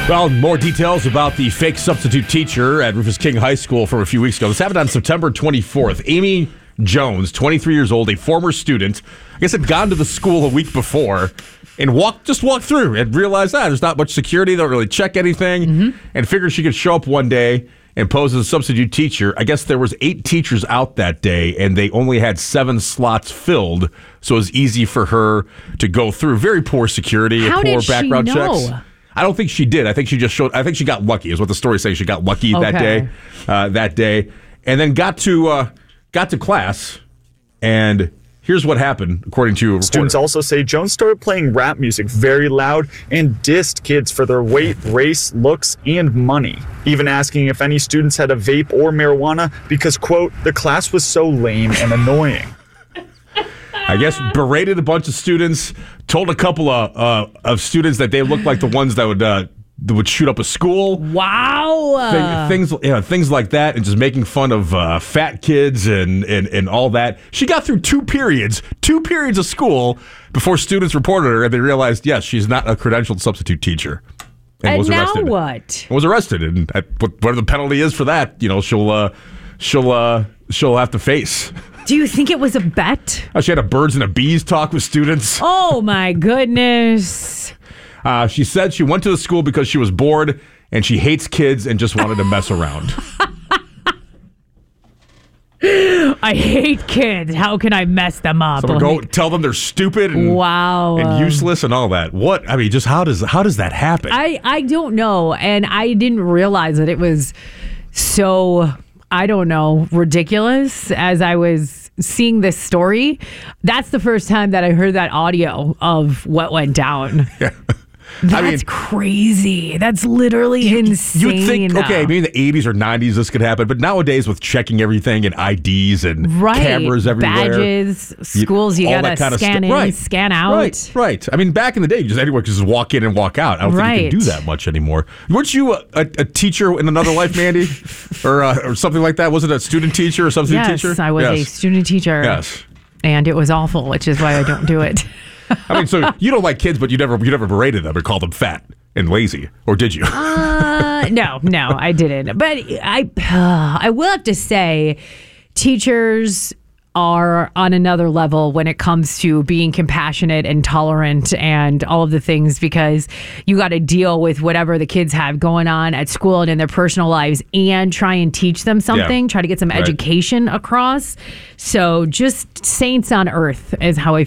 Well, more details about the fake substitute teacher at Rufus King High School from a few weeks ago. This happened on September 24th. Amy Jones, 23 years old, a former student, I guess had gone to the school a week before and walked through and realized there's not much security. They don't really check anything, and figured she could show up one day and pose as a substitute teacher. I guess there was 8 teachers out that day, and they only had 7 slots filled, so it was easy for her to go through. Very poor security and poor background checks. I don't think she did. I think she just showed. I think she got lucky, is what the story says. She got lucky that day, and then got to class. And here's what happened, according to a reporter. Students also say Jones started playing rap music very loud and dissed kids for their weight, race, looks, and money. Even asking if any students had a vape or marijuana because, quote, the class was so lame and annoying. I guess berated a bunch of students, told a couple of students that they looked like the ones that would shoot up a school. Wow. Things like that, and just making fun of fat kids and all that. She got through 2 periods of school before students reported her, and they realized, yes, she's not a credentialed substitute teacher. And was now arrested. What? Was arrested, and whatever the penalty is for that, she'll have to face. Do you think it was a bet? She had a birds and a bees talk with students. Oh, my goodness. She said she went to the school because she was bored and she hates kids and just wanted to mess around. I hate kids. How can I mess them up? So go tell them they're stupid and, and useless and all that. What? I mean, just how does that happen? I don't know. And I didn't realize that it was so, I don't know, ridiculous as I was seeing this story. That's the first time that I heard that audio of what went down. Yeah. That's crazy. That's literally insane. You'd think, okay, maybe in the 80s or 90s this could happen, but nowadays with checking everything and IDs and cameras everywhere. Badges, schools, you got to scan in, scan out. Right. I mean, back in the day, you could just walk in and walk out. I don't think you can do that much anymore. Weren't you a teacher in another life, Mandy? or something like that? Was it a student teacher or substitute teacher? Yes, I was a student teacher. Yes. And it was awful, which is why I don't do it. I mean, so you don't like kids, but you never berated them or called them fat and lazy, or did you? No, I didn't. But I will have to say, teachers are on another level when it comes to being compassionate and tolerant and all of the things, because you got to deal with whatever the kids have going on at school and in their personal lives and try and teach them something, try to get some education across. So just saints on earth is how I